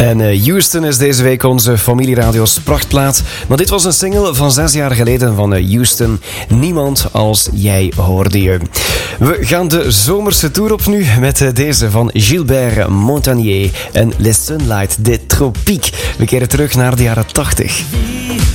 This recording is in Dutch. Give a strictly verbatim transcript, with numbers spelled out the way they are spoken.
En uh, Houston is deze week onze familieradio's prachtplaat. Maar dit was een single van zes jaar geleden van uh, Houston. Niemand als jij hoorde je. We gaan de zomerse tour op nu met uh, deze van Gilbert Montagnier en Les Sunlight des Tropiques. We keren terug naar de jaren tachtig.